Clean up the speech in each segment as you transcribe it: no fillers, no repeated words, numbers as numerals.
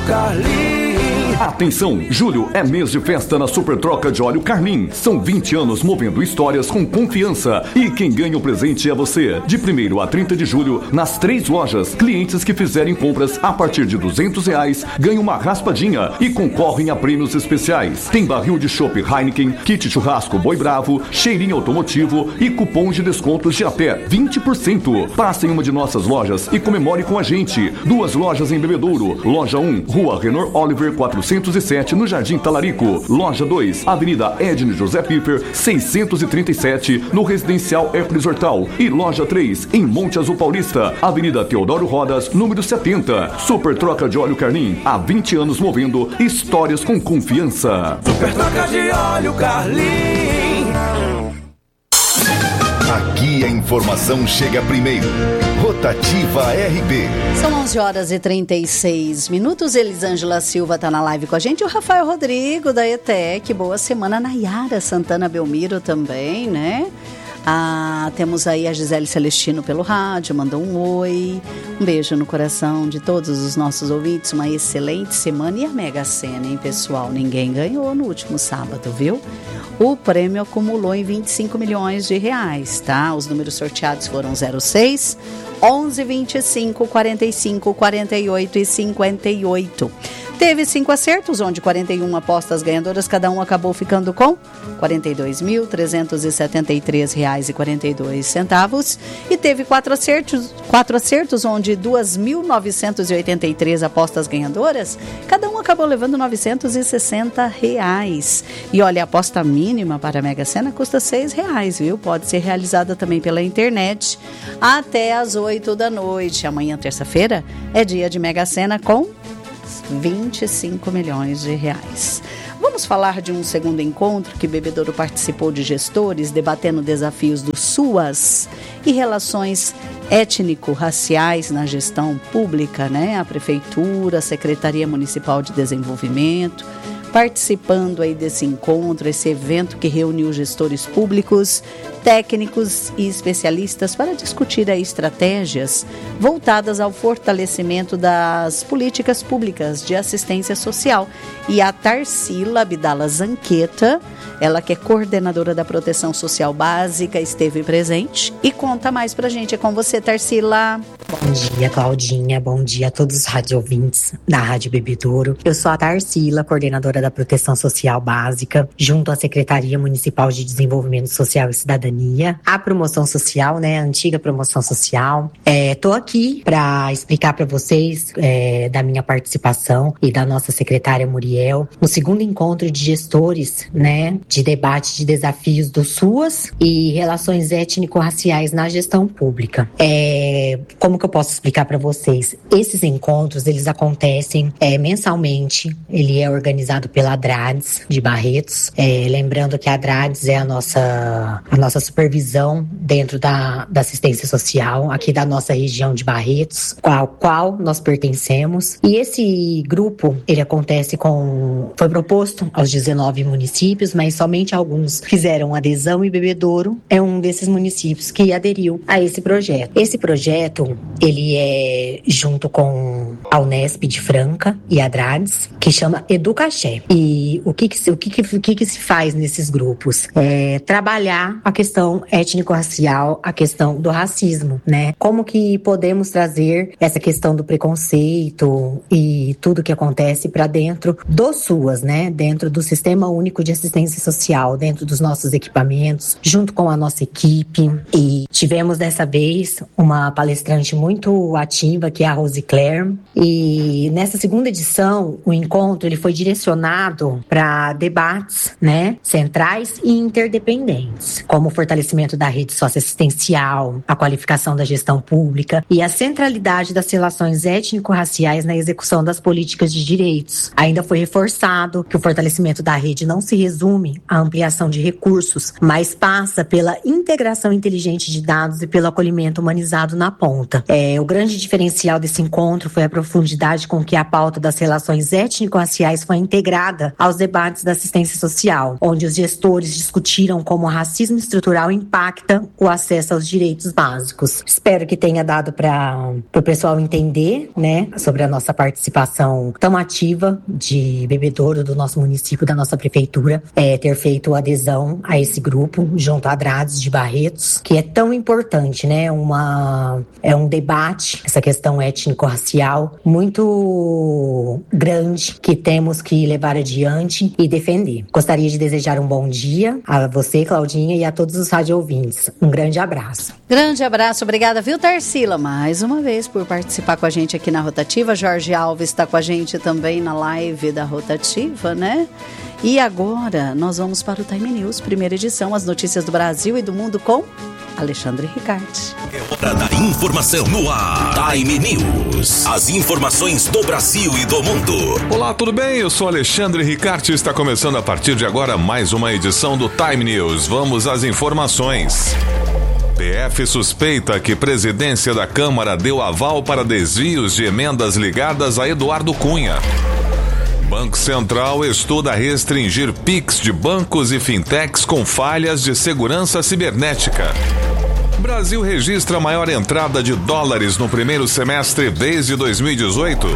Carlin. Atenção, julho é mês de festa na Super Troca de Óleo Carlin. São 20 anos movendo histórias com confiança. E quem ganha o presente é você. De 1º a 30 de julho, nas 3 lojas, clientes que fizerem compras a partir de R$200 ganham uma raspadinha e concorrem a prêmios especiais. Tem barril de chopp Heineken, kit churrasco Boi Bravo, cheirinho automotivo e cupons de descontos de até 20%. Passe em uma de nossas lojas e comemore com a gente. 2 lojas em Bebedouro. Loja 1, Rua Renor Oliver 407, no Jardim Talarico. Loja 2, Avenida Edne José Piffer, 637, no Residencial Hércules Hortal. E Loja 3, em Monte Azul Paulista, Avenida Teodoro Rodas, número 70. Super Troca de Óleo Carlin, há 20 anos movendo histórias com confiança. Super Troca de Óleo Carlin. Aqui a informação chega primeiro. Rotativa RB. São 11h36. Elisângela Silva está na live com a gente. O Rafael Rodrigo, da ETEC. Boa semana. Nayara Santana Belmiro também, né? Temos aí a Gisele Celestino pelo rádio, mandou um oi. Um beijo no coração de todos os nossos ouvintes. Uma excelente semana. E a Mega Sena, hein, pessoal? Ninguém ganhou no último sábado, viu? O prêmio acumulou em 25 milhões de reais, tá? Os números sorteados foram 06, 11, 25, 45, 48 e 58. Teve 5 acertos, onde 41 apostas ganhadoras, cada um acabou ficando com R$ 42.373,42. E teve 4 acertos, onde 2.983 apostas ganhadoras, cada um acabou levando R$ 960. E olha, a aposta mínima para a Mega Sena custa R$ 6, viu? Pode ser realizada também pela internet até às 8 da noite. Amanhã, terça-feira, é dia de Mega Sena com 25 milhões de reais. Vamos falar de um segundo encontro que Bebedouro participou de gestores debatendo desafios do SUAS e relações étnico-raciais na gestão pública, né? A Prefeitura, a Secretaria Municipal de Desenvolvimento, participando aí desse encontro, esse evento que reuniu gestores públicos, técnicos e especialistas para discutir aí estratégias voltadas ao fortalecimento das políticas públicas de assistência social. E a Tarsila Abdala Zanqueta, ela que é coordenadora da Proteção Social Básica, esteve presente e conta mais pra gente. É com você, Tarsila. Bom dia, Claudinha. Bom dia a todos os rádio ouvintes da Rádio Bebedouro. Eu sou a Tarsila, coordenadora da Proteção Social Básica, junto à Secretaria Municipal de Desenvolvimento Social e Cidadania, a Promoção Social, né, a antiga Promoção Social. Tô aqui para explicar para vocês da minha participação e da nossa secretária Muriel no segundo encontro de gestores, né, de debate de desafios do SUAS e relações étnico-raciais na gestão pública. Como que eu posso explicar para vocês? Esses encontros, eles acontecem mensalmente. Ele é organizado pela ADRADES de Barretos. Lembrando que a ADRADES é a nossa supervisão dentro da assistência social aqui da nossa região de Barretos, ao qual nós pertencemos. E esse grupo, ele acontece foi proposto aos 19 municípios, mas somente alguns fizeram adesão e Bebedouro é um desses municípios que aderiu a esse projeto. Esse projeto, ele é junto com a Unesp de Franca e a ADRADES, que chama Educaché. E o que se faz nesses grupos? Trabalhar a questão étnico-racial, a questão do racismo, né? Como que podemos trazer essa questão do preconceito e tudo que acontece para dentro do SUAS, né? Dentro do Sistema Único de Assistência Social, dentro dos nossos equipamentos, junto com a nossa equipe. E tivemos dessa vez uma palestrante muito ativa, que é a Rose Claire. E nessa segunda edição, o encontro ele foi direcionado para debates, né, centrais e interdependentes, como o fortalecimento da rede socioassistencial, a qualificação da gestão pública e a centralidade das relações étnico-raciais na execução das políticas de direitos. Ainda foi reforçado que o fortalecimento da rede não se resume à ampliação de recursos, mas passa pela integração inteligente de dados e pelo acolhimento humanizado na ponta. O grande diferencial desse encontro foi a profundidade com que a pauta das relações étnico-raciais foi integrada aos debates da assistência social, onde os gestores discutiram como o racismo estrutural impacta o acesso aos direitos básicos. Espero que tenha dado para o pessoal entender, né, sobre a nossa participação tão ativa de Bebedouro, do nosso município, da nossa prefeitura, ter feito adesão a esse grupo, junto a Adrades de Barretos, que é tão importante, né? É um debate, essa questão étnico-racial, muito grande, que temos que levar adiante e defender. Gostaria de desejar um bom dia a você, Claudinha, e a todos os rádio-ouvintes. Um grande abraço. Grande abraço, obrigada, viu, Tarsila, mais uma vez por participar com a gente aqui na Rotativa. Jorge Alves está com a gente também na live da Rotativa, né? E agora nós vamos para o Time News, primeira edição, as notícias do Brasil e do mundo com Alexandre Ricarte. É hora da informação no ar. Time News. As informações do Brasil e do mundo. Olá, tudo bem? Eu sou Alexandre Ricarte e está começando a partir de agora mais uma edição do Time News. Vamos às informações. PF suspeita que presidência da Câmara deu aval para desvios de emendas ligadas a Eduardo Cunha. Banco Central estuda restringir PIX de bancos e fintechs com falhas de segurança cibernética. Brasil registra a maior entrada de dólares no primeiro semestre desde 2018.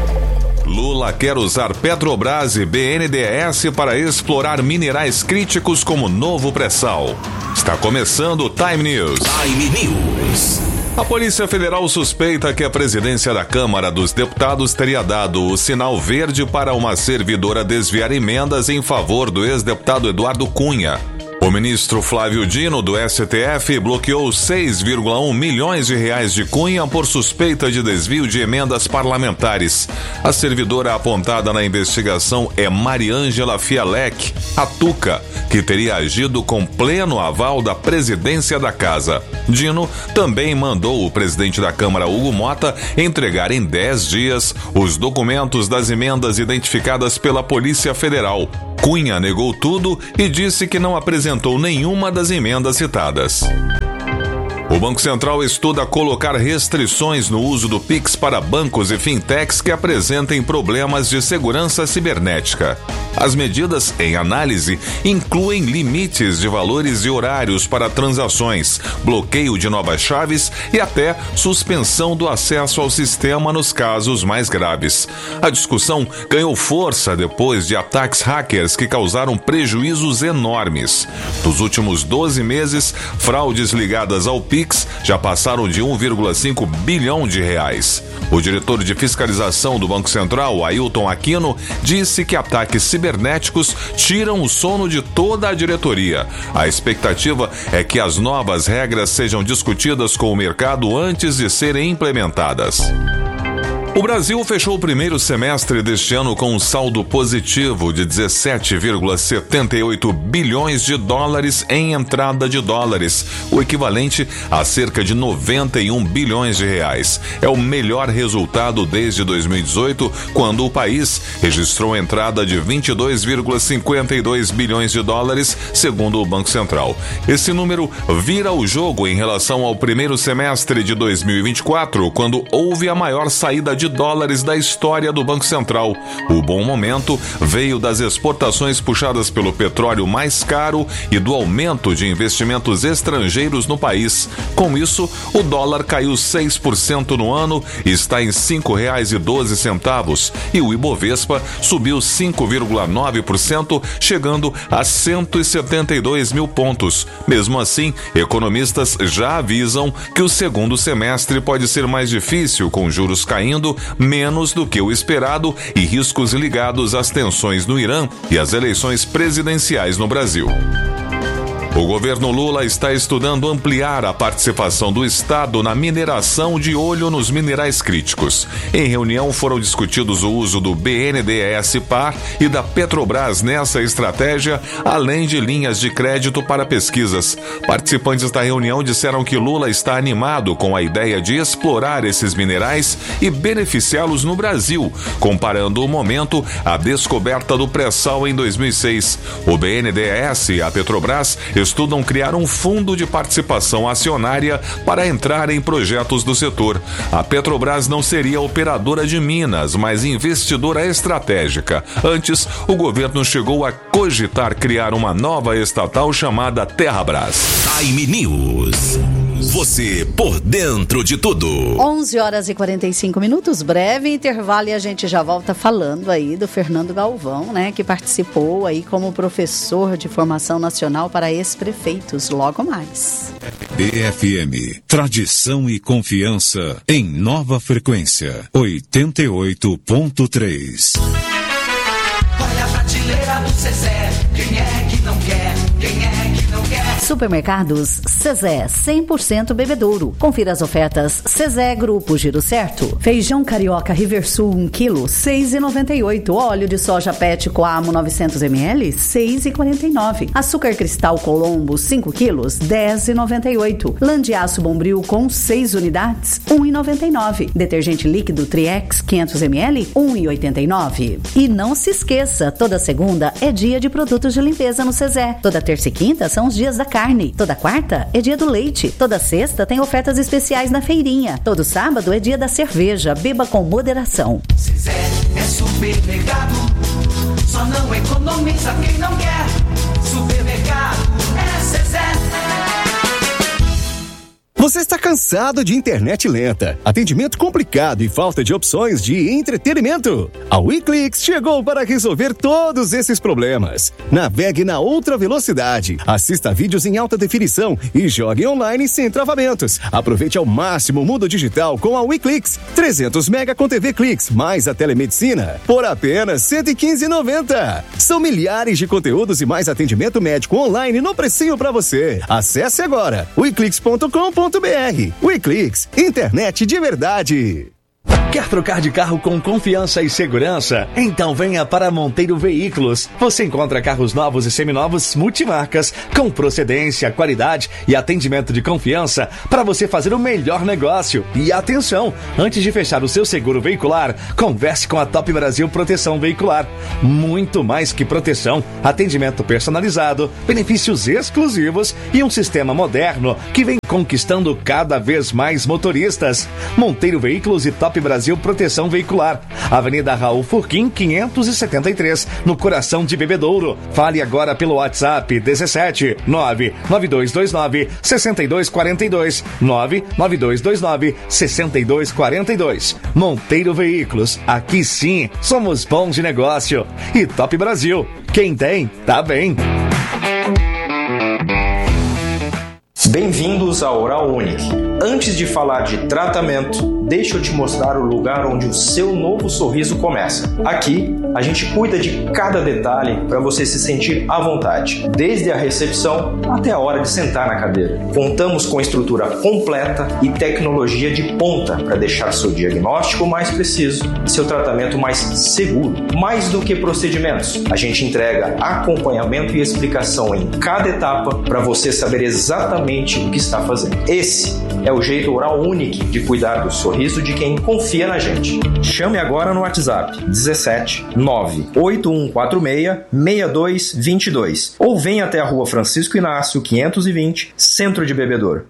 Lula quer usar Petrobras e BNDES para explorar minerais críticos como novo pré-sal. Está começando o Time News. Time News. A Polícia Federal suspeita que a presidência da Câmara dos Deputados teria dado o sinal verde para uma servidora desviar emendas em favor do ex-deputado Eduardo Cunha. O ministro Flávio Dino, do STF, bloqueou 6,1 milhões de reais de Cunha por suspeita de desvio de emendas parlamentares. A servidora apontada na investigação é Mariângela Fialec, a Tuca, que teria agido com pleno aval da presidência da casa. Dino também mandou o presidente da Câmara, Hugo Mota, entregar em 10 dias os documentos das emendas identificadas pela Polícia Federal. Cunha negou tudo e disse que não apresentou nenhuma das emendas citadas. O Banco Central estuda colocar restrições no uso do PIX para bancos e fintechs que apresentem problemas de segurança cibernética. As medidas em análise incluem limites de valores e horários para transações, bloqueio de novas chaves e até suspensão do acesso ao sistema nos casos mais graves. A discussão ganhou força depois de ataques hackers que causaram prejuízos enormes. Nos últimos 12 meses, fraudes ligadas ao PIX já passaram de 1,5 bilhão de reais. O diretor de fiscalização do Banco Central, Ailton Aquino, disse que ataques cibernéticos tiram o sono de toda a diretoria. A expectativa é que as novas regras sejam discutidas com o mercado antes de serem implementadas. O Brasil fechou o primeiro semestre deste ano com um saldo positivo de 17,78 bilhões de dólares em entrada de dólares, o equivalente a cerca de 91 bilhões de reais. É o melhor resultado desde 2018, quando o país registrou entrada de 22,52 bilhões de dólares, segundo o Banco Central. Esse número vira o jogo em relação ao primeiro semestre de 2024, quando houve a maior saída de dólares da história do Banco Central. O bom momento veio das exportações puxadas pelo petróleo mais caro e do aumento de investimentos estrangeiros no país. Com isso, o dólar caiu 6% no ano e está em R$ 5,12 e o Ibovespa subiu 5,9%, chegando a 172 mil pontos. Mesmo assim, economistas já avisam que o segundo semestre pode ser mais difícil, com juros caindo menos do que o esperado e riscos ligados às tensões no Irã e às eleições presidenciais no Brasil. O governo Lula está estudando ampliar a participação do Estado na mineração de olho nos minerais críticos. Em reunião foram discutidos o uso do BNDES-Par e da Petrobras nessa estratégia, além de linhas de crédito para pesquisas. Participantes da reunião disseram que Lula está animado com a ideia de explorar esses minerais e beneficiá-los no Brasil, comparando o momento à descoberta do pré-sal em 2006. O BNDES e a Petrobras estudam criar um fundo de participação acionária para entrar em projetos do setor. A Petrobras não seria operadora de minas, mas investidora estratégica. Antes, o governo chegou a cogitar criar uma nova estatal chamada Terrabras. Time News. Você por dentro de tudo. 11h45, breve intervalo e a gente já volta falando aí do Fernando Galvão, né, que participou aí como professor de formação nacional para ex-prefeitos, logo mais. BFM, tradição e confiança em nova frequência, 88.3. Olha a prateleira do Zezé, quem é que não quer, quem é que não quer? Supermercados Zezé, 100% bebedouro. Confira as ofertas Zezé Grupo Giro Certo. Feijão carioca Riversul 1 kg, 6,98. Óleo de soja Pet Coamo 900 ml, 6,49. Açúcar cristal Colombo 5 kg, 10,98. Lã de aço Bombril com 6 unidades, 1,99. Detergente líquido Triex 500 ml, 1,89. E não se esqueça, toda segunda é dia de produtos de limpeza no Zezé. Toda terça e quinta são os dias da carne. Toda quarta é dia do leite. Toda sexta tem ofertas especiais na feirinha. Todo sábado é dia da cerveja. Beba com moderação. Zezé é supermercado, só não economiza quem não quer. Supermercado é Zezé. Você está cansado de internet lenta, atendimento complicado e falta de opções de entretenimento? A WeClix chegou para resolver todos esses problemas. Navegue na outra velocidade, assista vídeos em alta definição e jogue online sem travamentos. Aproveite ao máximo o mundo digital com a WeClix. 300 mega com TV Clix, mais a telemedicina, por apenas R$ 115,90. São milhares de conteúdos e mais atendimento médico online no precinho para você. Acesse agora weclix.com.br. WeClix, internet de verdade. Quer trocar de carro com confiança e segurança? Então venha para Monteiro Veículos. Você encontra carros novos e seminovos multimarcas, com procedência, qualidade e atendimento de confiança para você fazer o melhor negócio. E atenção, antes de fechar o seu seguro veicular, converse com a Top Brasil Proteção Veicular. Muito mais que proteção, atendimento personalizado, benefícios exclusivos e um sistema moderno que vem conquistando cada vez mais motoristas. Monteiro Veículos e Top Brasil Proteção Veicular. Avenida Raul Furquim, 573, no coração de Bebedouro. Fale agora pelo WhatsApp 17 99229 6242 99229 6242. Monteiro Veículos. Aqui sim, somos bons de negócio. E Top Brasil. Quem tem, tá bem. Bem-vindos à Oral Unique. Antes de falar de tratamento, deixa eu te mostrar o lugar onde o seu novo sorriso começa. Aqui, a gente cuida de cada detalhe para você se sentir à vontade, desde a recepção até a hora de sentar na cadeira. Contamos com estrutura completa e tecnologia de ponta para deixar seu diagnóstico mais preciso e seu tratamento mais seguro. Mais do que procedimentos, a gente entrega acompanhamento e explicação em cada etapa para você saber exatamente o que está fazendo. Esse é o jeito Oral Unique de cuidar do sorriso de quem confia na gente. Chame agora no WhatsApp 17 98146 6222 ou venha até a Rua Francisco Inácio 520, Centro de Bebedouro.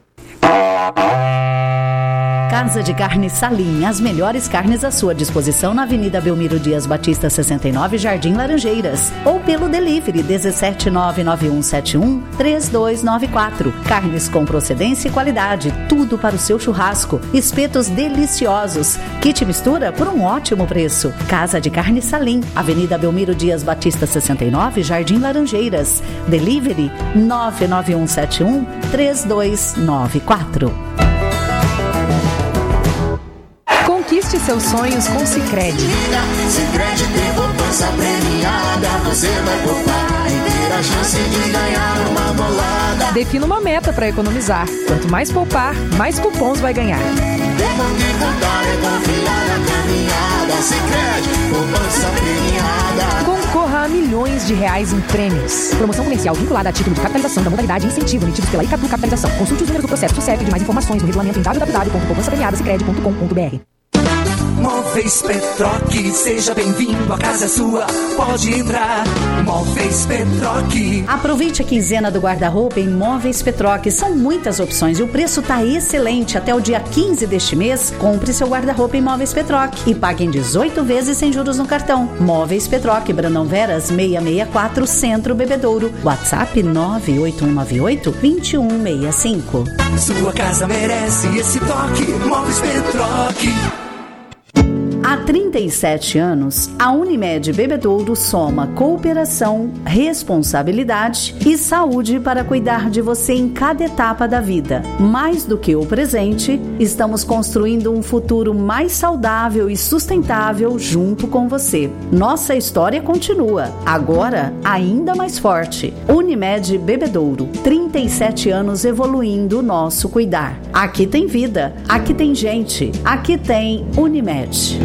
Casa de Carne Salim, as melhores carnes à sua disposição na Avenida Belmiro Dias Batista 69, Jardim Laranjeiras, ou pelo delivery 17991713294. Carnes com procedência e qualidade, tudo para o seu churrasco. Espetos deliciosos, kit mistura por um ótimo preço. Casa de Carne Salim, Avenida Belmiro Dias Batista 69, Jardim Laranjeiras. Delivery 991713294. Conquiste seus sonhos com Sicredi. Sicredi tem poupança premiada. Você vai poupar e ter a chance de ganhar uma bolada. Defina uma meta para economizar. Quanto mais poupar, mais cupons vai ganhar. Devo me contar e confiar na caminhada. Sicredi, poupança premiada. Concorra a milhões de reais em prêmios. Promoção comercial vinculada a título de capitalização da modalidade incentivo emitidos pela Icatu Capitalização. Consulte os números do processo do CEP de mais informações no regulamento em www.poupançapremiadasicredi.com.br. Móveis Petroc, seja bem-vindo, a casa é sua, pode entrar. Móveis Petroc. Aproveite a quinzena do guarda-roupa em Móveis Petroc. São muitas opções e o preço tá excelente. Até o dia 15 deste mês, compre seu guarda-roupa em Móveis Petroc e pague em 18 vezes sem juros no cartão. Móveis Petroc, Brandão Veras 664, Centro Bebedouro. WhatsApp 98198-2165. Sua casa merece esse toque. Móveis Petroc. Há 37 anos, a Unimed Bebedouro soma cooperação, responsabilidade e saúde para cuidar de você em cada etapa da vida. Mais do que o presente, estamos construindo um futuro mais saudável e sustentável junto com você. Nossa história continua, agora ainda mais forte. Unimed Bebedouro, 37 anos evoluindo o nosso cuidar. Aqui tem vida, aqui tem gente, aqui tem Unimed.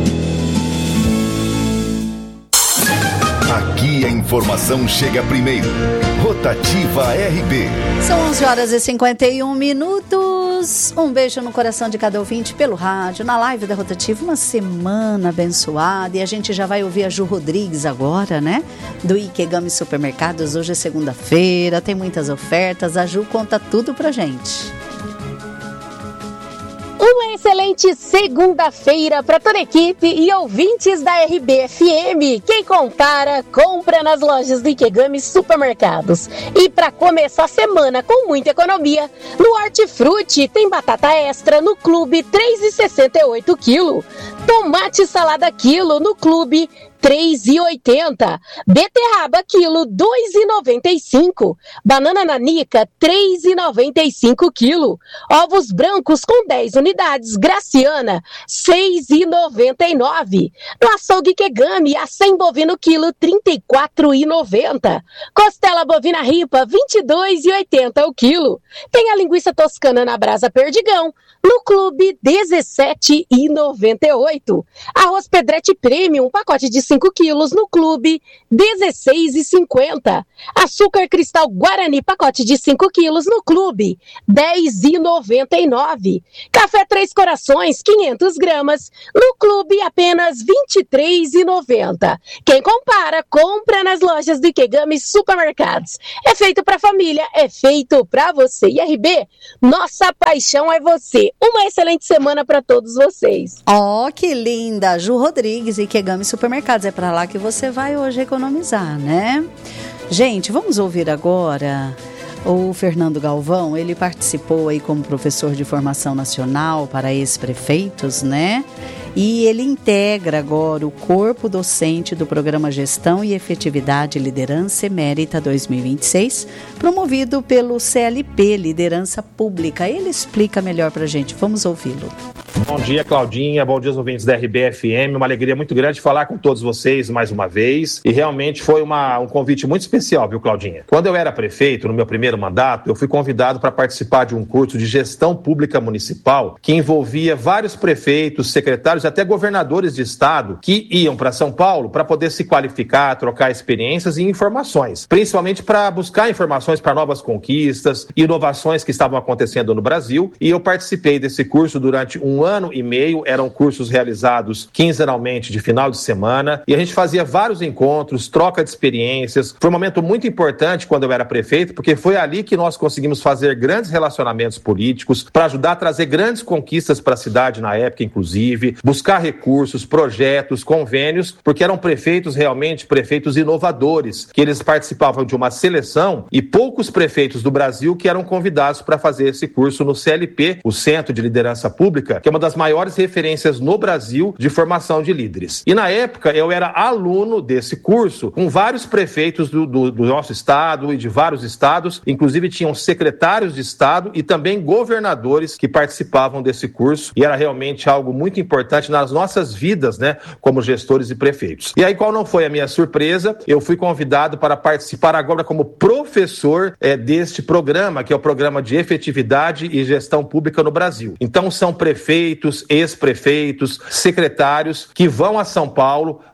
Aqui a informação chega primeiro. Rotativa RB. São 11 horas e 51 minutos. Um beijo no coração de cada ouvinte pelo rádio, na live da Rotativa. Uma semana abençoada. E a gente já vai ouvir a Ju Rodrigues agora, né? Do Ikegami Supermercados. Hoje é segunda-feira, tem muitas ofertas. A Ju conta tudo pra gente. Uma excelente segunda-feira para toda a equipe e ouvintes da RBFM. Quem compara, compra nas lojas do Ikegami Supermercados. E para começar a semana com muita economia, no Hortifruti tem batata extra no Clube 3,68 kg. Tomate salada quilo no Clube 3,80. Beterraba quilo 2,95. Banana nanica 3,95 quilo. Ovos brancos com 10 unidades Graciana 6,99. No açougue Ikegami, acém bovino quilo 34,90. Costela bovina ripa 22,80 o quilo. Tem a linguiça toscana na brasa Perdigão no Clube 17,98. Arroz Pedretti Premium, pacote de 5 quilos no Clube 16,50. Açúcar Cristal Guarani, pacote de 5 quilos no Clube 10,99. Café Três Corações, 500 gramas no Clube apenas 23,90. Quem compara, compra nas lojas do Ikegami Supermercados. É feito pra família, é feito pra você. E RB, nossa paixão é você. Uma excelente semana para todos vocês. Oh, que linda! Ju Rodrigues e Ikegami Supermercados. É para lá que você vai hoje economizar, né? Gente, vamos ouvir agora o Fernando Galvão. Ele participou aí como professor de formação nacional para ex-prefeitos, né? E ele integra agora o corpo docente do Programa Gestão e Efetividade Liderança Emérita 2026, promovido pelo CLP, Liderança Pública. Ele explica melhor para a gente. Vamos ouvi-lo. Bom dia, Claudinha. Bom dia aos ouvintes da RBFM. Uma alegria muito grande falar com todos vocês mais uma vez. E realmente foi um convite muito especial, viu, Claudinha? Quando eu era prefeito, no meu primeiro mandato, eu fui convidado para participar de um curso de gestão pública municipal que envolvia vários prefeitos, secretários e até governadores de estado que iam para São Paulo para poder se qualificar, trocar experiências e informações, principalmente para buscar informações para novas conquistas, inovações que estavam acontecendo no Brasil. E eu participei desse curso durante 1 ano e meio. Eram cursos realizados quinzenalmente de final de semana e a gente fazia vários encontros, troca de experiências. Foi um momento muito importante quando eu era prefeito, porque foi ali que nós conseguimos fazer grandes relacionamentos políticos para ajudar a trazer grandes conquistas para a cidade na época, inclusive, buscar recursos, projetos, convênios, porque eram prefeitos realmente prefeitos inovadores, que eles participavam de uma seleção e poucos prefeitos do Brasil que eram convidados para fazer esse curso no CLP, o Centro de Liderança Pública, que é uma das maiores referências no Brasil de formação de líderes. E na época eu era aluno desse curso com vários prefeitos do nosso estado e de vários estados, inclusive tinham secretários de estado e também governadores que participavam desse curso, e era realmente algo muito importante nas nossas vidas, né, como gestores e prefeitos. E aí, qual não foi a minha surpresa? Eu fui convidado para participar agora como professor deste programa, que é o Programa de Efetividade e Gestão Pública no Brasil. Então, são prefeitos, ex-prefeitos, secretários que vão a São Paulo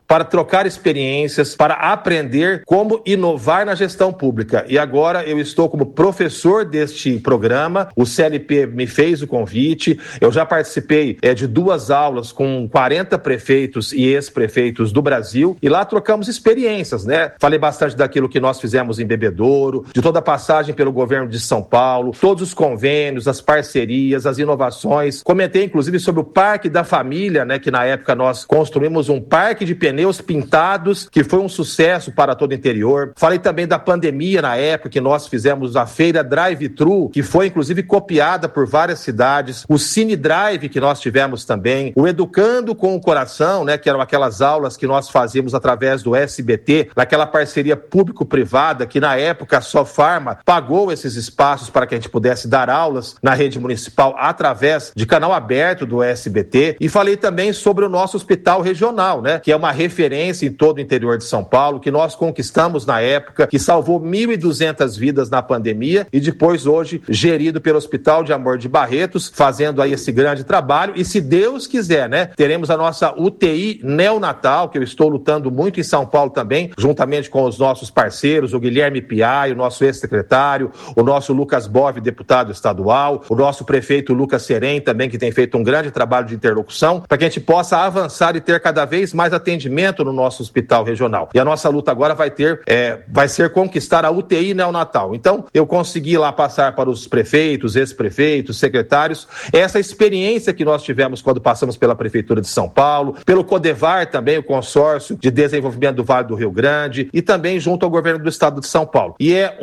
para trocar experiências, para aprender como inovar na gestão pública. E agora eu estou como professor deste programa, o CLP me fez o convite, eu já participei de 2 aulas com 40 prefeitos e ex-prefeitos do Brasil, e lá trocamos experiências, né? Falei bastante daquilo que nós fizemos em Bebedouro, de toda a passagem pelo governo de São Paulo, todos os convênios, as parcerias, as inovações. Comentei, inclusive, sobre o Parque da Família, né? Que na época nós construímos um parque de pneus pintados, que foi um sucesso para todo o interior. Falei também da pandemia na época, que nós fizemos a feira Drive-Thru, que foi, inclusive, copiada por várias cidades. O Cine Drive, que nós tivemos também. O Educando com o Coração, né? Que eram aquelas aulas que nós fazíamos através do SBT, naquela parceria público-privada, que na época a Sofarma pagou esses espaços para que a gente pudesse dar aulas na rede municipal através de canal aberto do SBT. E falei também sobre o nosso hospital regional, né? Que é uma referência em todo o interior de São Paulo, que nós conquistamos na época, que salvou 1.200 vidas na pandemia e depois hoje gerido pelo Hospital de Amor de Barretos, fazendo aí esse grande trabalho. E se Deus quiser, né? Teremos a nossa UTI neonatal, que eu estou lutando muito em São Paulo também, juntamente com os nossos parceiros, o Guilherme Piai, o nosso ex-secretário, o nosso Lucas Bove, deputado estadual, o nosso prefeito Lucas Serem também, que tem feito um grande trabalho de interlocução, para que a gente possa avançar e ter cada vez mais atendimento no nosso hospital regional. E a nossa luta agora vai ser conquistar a UTI neonatal. Então, eu consegui lá passar para os prefeitos, ex-prefeitos, secretários, essa experiência que nós tivemos quando passamos pela Prefeitura de São Paulo, pelo CODEVAR também, o Consórcio de Desenvolvimento do Vale do Rio Grande, e também junto ao governo do estado de São Paulo. E é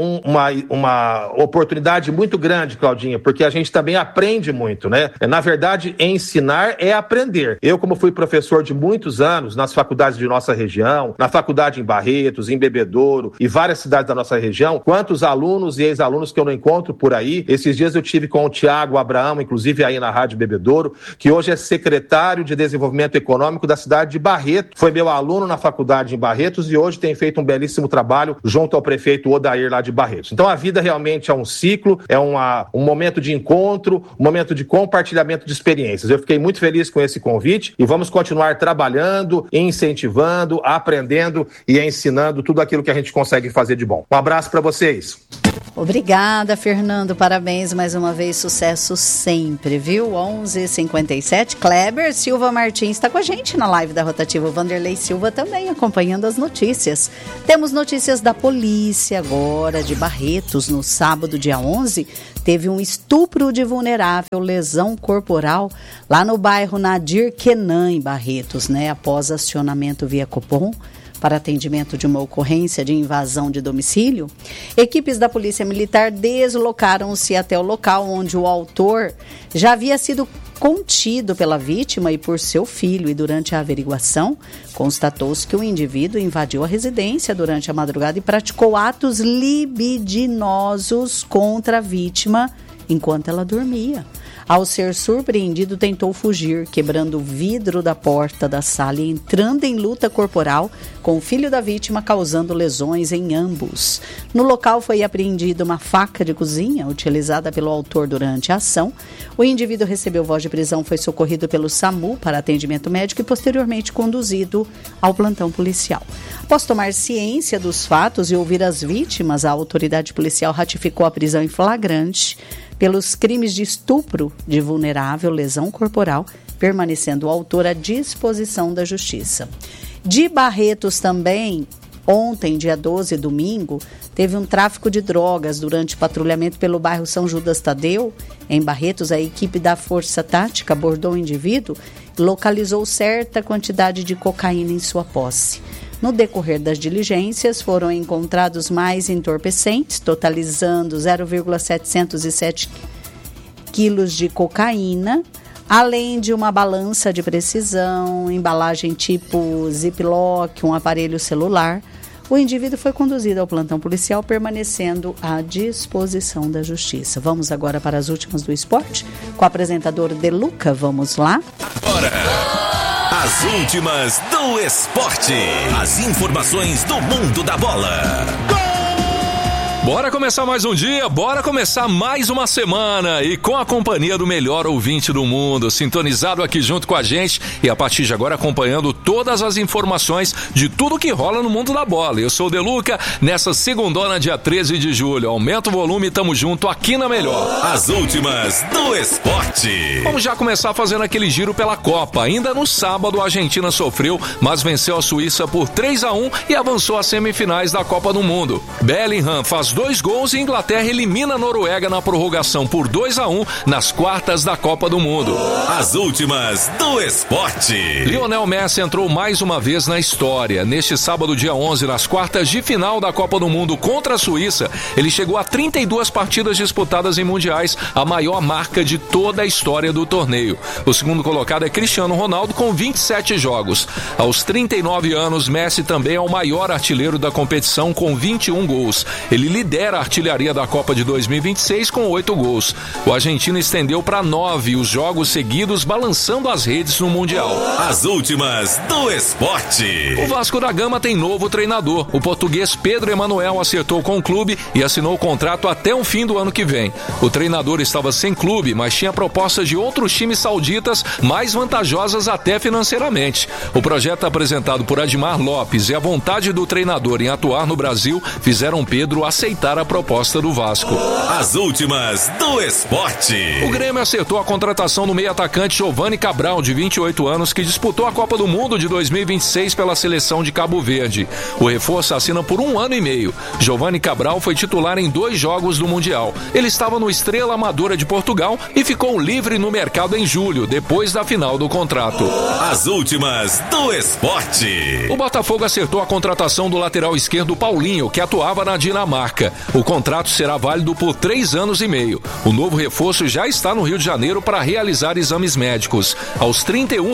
uma oportunidade muito grande, Claudinha, porque a gente também aprende muito, né? Na verdade, ensinar é aprender. Eu, como fui professor de muitos anos nas faculdades de nossa região, na faculdade em Barretos, em Bebedouro e várias cidades da nossa região, quantos alunos e ex-alunos que eu não encontro por aí. Esses dias eu tive com o Tiago Abraão, inclusive aí na Rádio Bebedouro, que hoje é secretário de Desenvolvimento Econômico da cidade de Barretos. Foi meu aluno na faculdade em Barretos e hoje tem feito um belíssimo trabalho junto ao prefeito Odair lá de Barretos. Então a vida realmente é um ciclo, é um momento de encontro, um momento de compartilhamento de experiências. Eu fiquei muito feliz com esse convite e vamos continuar trabalhando, incentivando, aprendendo e ensinando tudo aquilo que a gente consegue fazer de bom. Um abraço para vocês. Obrigada, Fernando. Parabéns mais uma vez. Sucesso sempre, viu? 11h57. Kleber Silva Martins está com a gente na live da Rotativa. O Vanderlei Silva também acompanhando as notícias. Temos notícias da polícia agora, de Barretos. No sábado, dia 11, teve um estupro de vulnerável, lesão corporal, lá no bairro Nadir Quenan, em Barretos, né? Após acionamento via Copom para atendimento de uma ocorrência de invasão de domicílio, equipes da Polícia Militar deslocaram-se até o local onde o autor já havia sido contido pela vítima e por seu filho, e durante a averiguação constatou-se que o indivíduo invadiu a residência durante a madrugada e praticou atos libidinosos contra a vítima enquanto ela dormia. Ao ser surpreendido, tentou fugir, quebrando o vidro da porta da sala e entrando em luta corporal com o filho da vítima, causando lesões em ambos. No local foi apreendida uma faca de cozinha utilizada pelo autor durante a ação. O indivíduo recebeu voz de prisão, foi socorrido pelo SAMU para atendimento médico e posteriormente conduzido ao plantão policial. Após tomar ciência dos fatos e ouvir as vítimas, a autoridade policial ratificou a prisão em flagrante pelos crimes de estupro de vulnerável, lesão corporal, permanecendo o autor à disposição da Justiça. De Barretos também, ontem, dia 12, domingo, teve um tráfico de drogas durante patrulhamento pelo bairro São Judas Tadeu. Em Barretos, a equipe da Força Tática abordou o indivíduo e localizou certa quantidade de cocaína em sua posse. No decorrer das diligências, foram encontrados mais entorpecentes, totalizando 0,707 quilos de cocaína, além de uma balança de precisão, embalagem tipo Ziploc, um aparelho celular. O indivíduo foi conduzido ao plantão policial, permanecendo à disposição da Justiça. Vamos agora para as últimas do esporte, com o apresentador Deluca. Vamos lá? Bora! As últimas do esporte. As informações do mundo da bola. Bora começar mais um dia, bora começar mais uma semana e com a companhia do melhor ouvinte do mundo, sintonizado aqui junto com a gente e a partir de agora acompanhando todas as informações de tudo que rola no mundo da bola. Eu sou o Deluca, nessa segundona, dia 13 de julho. Aumenta o volume e tamo junto aqui na Melhor. As últimas do esporte. Vamos já começar fazendo aquele giro pela Copa. Ainda no sábado a Argentina sofreu, mas venceu a Suíça por 3-1 e avançou às semifinais da Copa do Mundo. Bellingham faz 2 gols e Inglaterra elimina a Noruega na prorrogação por 2-1 nas quartas da Copa do Mundo. As últimas do esporte. Lionel Messi entrou mais uma vez na história. Neste sábado, dia 11, nas quartas de final da Copa do Mundo contra a Suíça, ele chegou a 32 partidas disputadas em mundiais, a maior marca de toda a história do torneio. O segundo colocado é Cristiano Ronaldo com 27 jogos. Aos 39 anos, Messi também é o maior artilheiro da competição com 21 gols. Ele lidera a artilharia da Copa de 2026 com 8 gols. O argentino estendeu para 9 os jogos seguidos, balançando as redes no Mundial. As últimas do esporte. O Vasco da Gama tem novo treinador. O português Pedro Emanuel acertou com o clube e assinou o contrato até o fim do ano que vem. O treinador estava sem clube, mas tinha propostas de outros times sauditas mais vantajosas até financeiramente. O projeto apresentado por Admar Lopes e a vontade do treinador em atuar no Brasil fizeram Pedro aceitar a proposta do Vasco. As últimas do esporte. O Grêmio acertou a contratação do meio-atacante Giovani Cabral, de 28 anos, que disputou a Copa do Mundo de 2026 pela seleção de Cabo Verde. O reforço assina por 1 ano e meio. Giovani Cabral foi titular em 2 jogos do Mundial. Ele estava no Estrela Amadora de Portugal e ficou livre no mercado em julho, depois da final do contrato. As últimas do esporte. O Botafogo acertou a contratação do lateral esquerdo Paulinho, que atuava na Dinamarca. O contrato será válido por 3 anos e meio. O novo reforço já está no Rio de Janeiro para realizar exames médicos. Aos 31